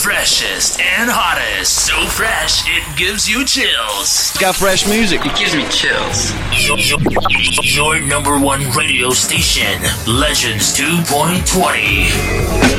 freshest and hottest. So fresh, it gives you chills. Got fresh music. It gives me chills. Your number one radio station, Legends 2.20.